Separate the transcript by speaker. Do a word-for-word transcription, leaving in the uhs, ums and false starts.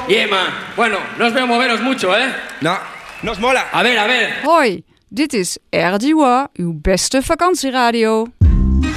Speaker 1: Yeah, man. Bueno, no os veo moveros mucho, ¿eh?
Speaker 2: Nou, nos mola.
Speaker 1: A ver, a ver.
Speaker 3: Hoi, dit is R D W A, uw beste vakantieradio.